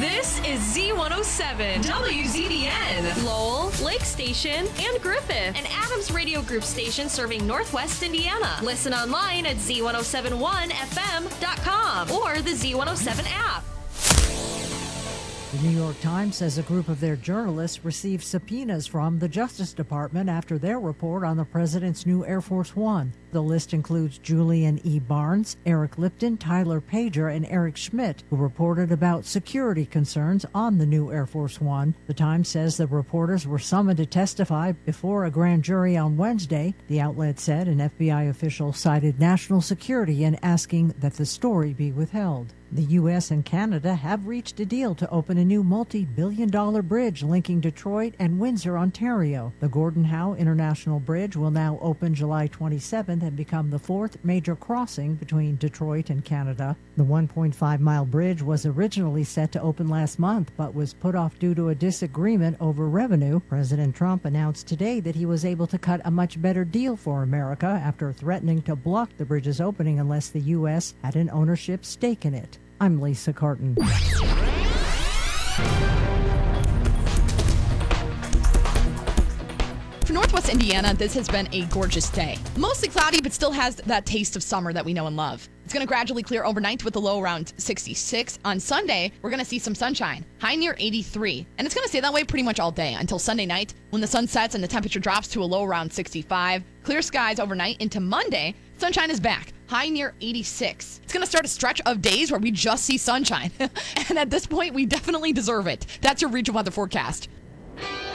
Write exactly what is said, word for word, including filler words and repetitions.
This is Z one oh seven, W Z B N, Lowell, Lake Station, and Griffith, an Adams Radio Group station serving Northwest Indiana. Listen online at Z one oh seven one F M dot com or the Z one oh seven app. The New York Times says a group of their journalists received subpoenas from the Justice Department after their report on the president's new Air Force One. The list includes Julian E. Barnes, Eric Lipton, Tyler Pager, and Eric Schmidt, who reported about security concerns on the new Air Force One. The Times says the reporters were summoned to testify before a grand jury on Wednesday. The outlet said an F B I official cited national security in asking that the story be withheld. The U S and Canada have reached a deal to open a new multi-billion dollar bridge linking Detroit and Windsor, Ontario. The Gordon Howe International Bridge will now open July twenty-seventh and become the fourth major crossing between Detroit and Canada. The one point five mile bridge was originally set to open last month, but was put off due to a disagreement over revenue. President Trump announced today that he was able to cut a much better deal for America after threatening to block the bridge's opening unless the U S had an ownership stake in it. I'm Lisa Carton. For Northwest Indiana, this has been a gorgeous day. Mostly cloudy, but still has that taste of summer that we know and love. It's going to gradually clear overnight with a low around sixty-six. On Sunday, we're going to see some sunshine, high near eighty-three. And it's going to stay that way pretty much all day until Sunday night when the sun sets and the temperature drops to a low around sixty-five. Clear skies overnight into Monday. Sunshine is back, high near eighty-six. It's going to start a stretch of days where we just see sunshine. And at this point, we definitely deserve it. That's your regional weather forecast.